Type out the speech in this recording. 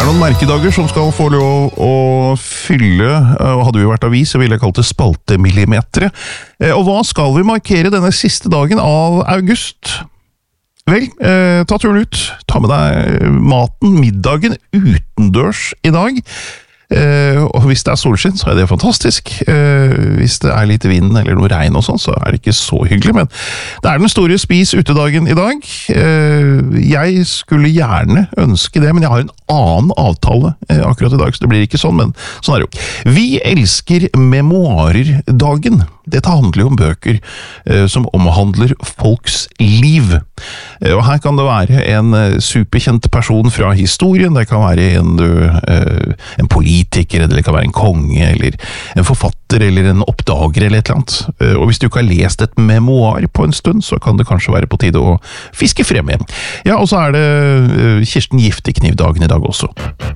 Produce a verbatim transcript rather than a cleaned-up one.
Det er noen merkedager som skal få lov å fylle, og hadde vi vært avis, så ville jeg kalt det spaltemillimetere. Og hva skal vi markere denne siste dagen av august? Vel, eh, ta turen ut, ta med deg maten, middagen utendørs i dag. Eh, og hvis det er solskinn, så er det fantastisk. Eh, hvis det er litt vind eller noe regn og sånn, så er det ikke så hyggelig, men det er den store spis utedagen i dag. Eh, jeg skulle gjerne ønske det, men jeg har en annen avtale eh, akkurat i dag, så det blir ikke sånn, men sånn er det jo. Vi elsker memoarer-dagen. Dette handler jo om bøker eh, som omhandler folks liv. Eh, og her kan det være en eh, superkjent person fra historien, det kan være en, eh, en politiker, eller det kan være en konge, eller en forfatter, eller en oppdager, eller et eller annet. Eh, og hvis du ikke har lest et memoar på en stund, så kan det kanskje være på tide å fiske frem igjen. Ja, og så er det eh, Kirsten Giftekniv-dagen i dag også.